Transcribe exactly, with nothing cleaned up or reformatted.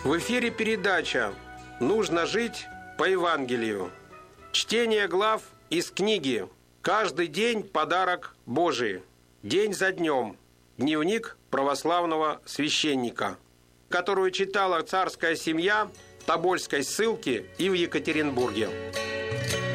В эфире передача «Нужно жить по Евангелию». Чтение глав из книги «Каждый день подарок Божий. День за днем. Дневник православного священника», которую читала царская семья в Тобольской ссылке и в Екатеринбурге.